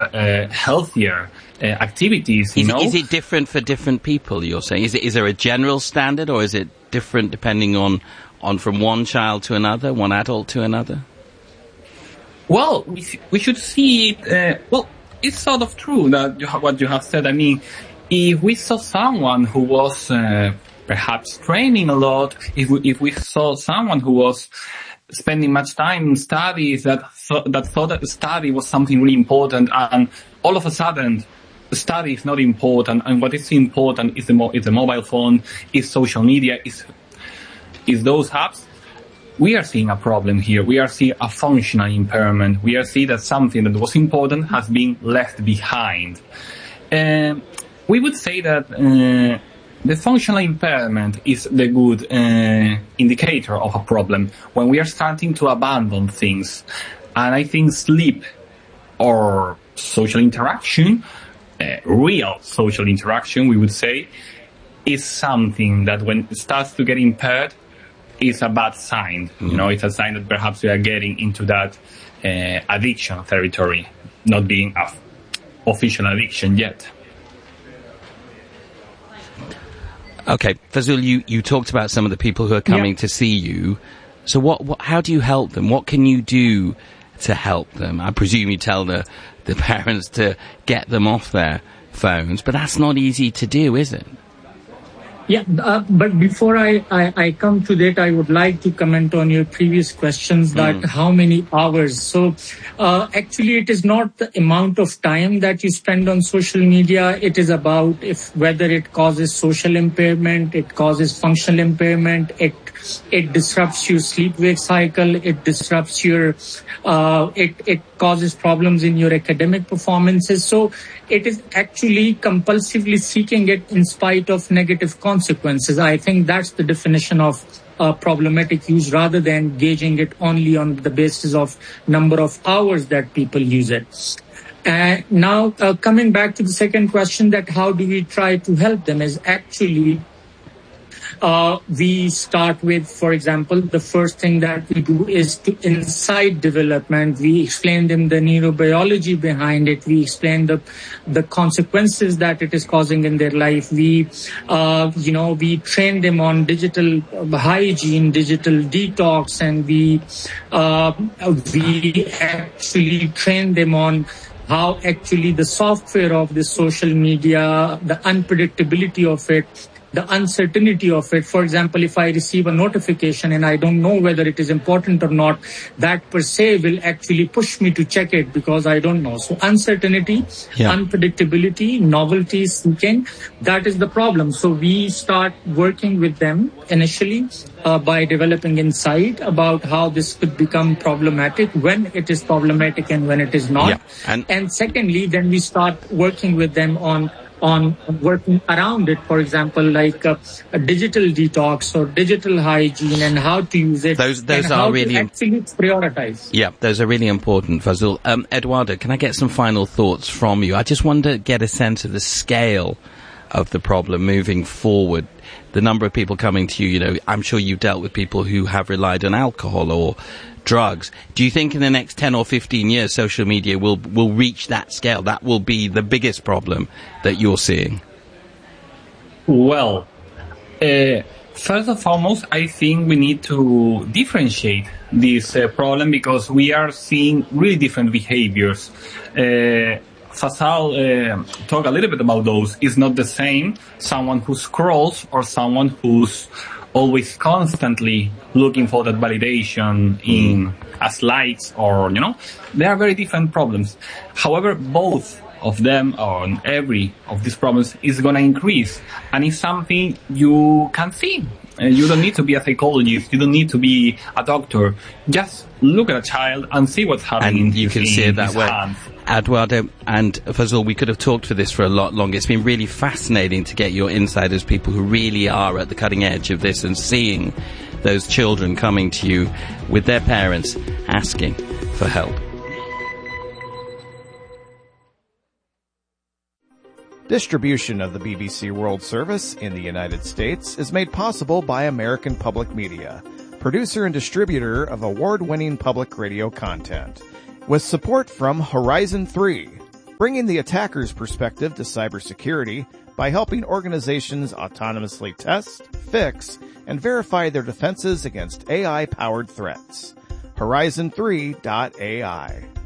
healthier activities. Is it different for different people? You're saying is there a general standard, or is it different depending on from one child to another, one adult to another? Well, we should see it. It's sort of true that what you have said. I mean, if we saw someone who was perhaps training a lot, if we saw someone who was spending much time in studies that thought that study was something really important, and all of a sudden study is not important, and what is important is the mobile phone, is social media, is those apps. We are seeing a problem here. We are seeing a functional impairment. We are seeing that something that was important has been left behind. We would say that the functional impairment is the good indicator of a problem when we are starting to abandon things. And I think sleep or social interaction, real social interaction, we would say, is something that when it starts to get impaired, is a bad sign. Mm-hmm. It's a sign that perhaps we are getting into that addiction territory, not being an official addiction yet. Okay, Fazul, you talked about some of the people who are coming to see you. So how do you help them? What can you do to help them? I presume you tell the parents to get them off their phones, but that's not easy to do, is it? Yeah, but before I come to that, I would like to comment on your previous questions that how many hours. So actually, it is not the amount of time that you spend on social media. It is about whether it causes social impairment, it causes functional impairment, it disrupts your sleep-wake cycle, it disrupts your, it causes problems in your academic performances. So it is actually compulsively seeking it in spite of negative consequences. I think that's the definition of problematic use, rather than gauging it only on the basis of number of hours that people use it. Now, coming back to the second question, that how do we try to help them, is actually we start with, for example, the first thing that we do is to insight development. We explain them the neurobiology behind it. We explain the consequences that it is causing in their life. We, we train them on digital hygiene, digital detox, and we actually train them on how actually the software of the social media, the unpredictability of it, the uncertainty of it. For example, if I receive a notification and I don't know whether it is important or not, that per se will actually push me to check it because I don't know. So uncertainty, unpredictability, novelty seeking, that is the problem. So we start working with them initially by developing insight about how this could become problematic, when it is problematic and when it is not. Yeah. And secondly, then we start working with them on working around it, for example, like a digital detox or digital hygiene and how to use it. Those are really actually prioritize. Yeah, those are really important, Fazul. Eduardo, can I get some final thoughts from you? I just want to get a sense of the scale of the problem moving forward. The number of people coming to you, I'm sure you've dealt with people who have relied on alcohol or drugs. Do you think in the next 10 or 15 years social media will reach that scale? That will be the biggest problem that you're seeing? Well, first and foremost, I think we need to differentiate this problem because we are seeing really different behaviors. Fazal talked a little bit about those. It's not the same someone who scrolls or someone who's always constantly looking for that validation as likes or, there are very different problems. However, both of them or every of these problems is going to increase, and it's something you can see. You don't need to be a psychologist. You don't need to be a doctor. Just look at a child and see what's happening. And you can see it that way. Hands. Eduardo and Fazul, we could have talked for this for a lot longer. It's been really fascinating to get your insight as people who really are at the cutting edge of this and seeing those children coming to you with their parents asking for help. Distribution of the BBC World Service in the United States is made possible by American Public Media, producer and distributor of award-winning public radio content, with support from Horizon 3, bringing the attacker's perspective to cybersecurity by helping organizations autonomously test, fix, and verify their defenses against AI-powered threats. Horizon3.ai